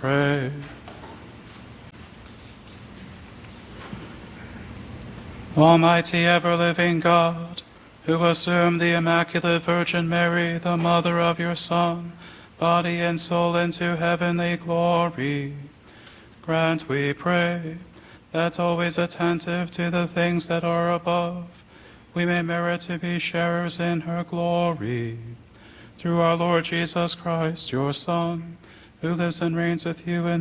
pray. Almighty ever-living God, who assumed the Immaculate Virgin Mary, the mother of your Son, body and soul into heavenly glory, grant, we pray, that always attentive to the things that are above, we may merit to be sharers in her glory. Through our Lord Jesus Christ, your Son, who lives and reigns with you in